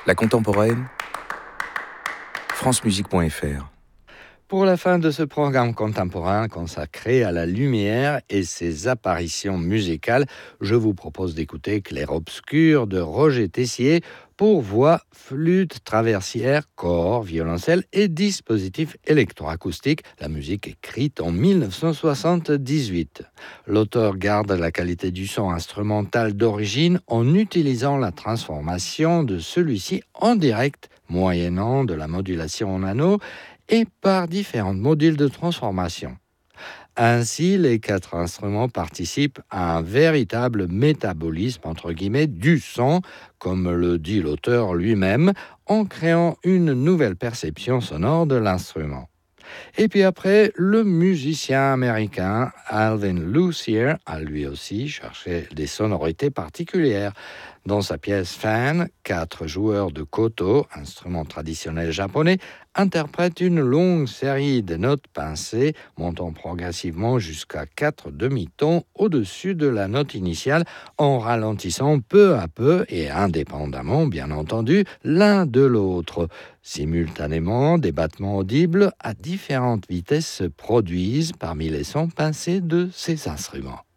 La contemporaine, francemusique.fr. Pour la fin de ce programme contemporain consacré à la lumière et ses apparitions musicales, je vous propose d'écouter Clair Obscur de Roger Tessier pour voix, flûte, traversière, corps, violoncelle et dispositif électroacoustique, la musique écrite en 1978. L'auteur garde la qualité du son instrumental d'origine en utilisant la transformation de celui-ci en direct, moyennant de la modulation en anneau, et par différents modules de transformation. Ainsi, les 4 instruments participent à un véritable métabolisme entre guillemets du son, comme le dit l'auteur lui-même, en créant une nouvelle perception sonore de l'instrument. Et puis après, le musicien américain Alvin Lucier a lui aussi cherché des sonorités particulières. Dans sa pièce Fan, 4 joueurs de koto, instrument traditionnel japonais, interprètent une longue série de notes pincées, montant progressivement jusqu'à 4 demi-tons au-dessus de la note initiale, en ralentissant peu à peu et indépendamment, bien entendu, l'un de l'autre. Simultanément, des battements audibles à différentes vitesses se produisent parmi les sons pincés de ces instruments.